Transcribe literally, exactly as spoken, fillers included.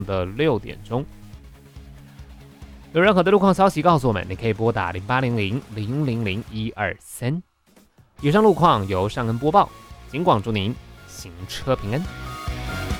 的六点钟。有任何的路况消息告诉我们，你可以拨打零八零零零零零一二三。以上路况由尚恩播报，警广祝您行车平安。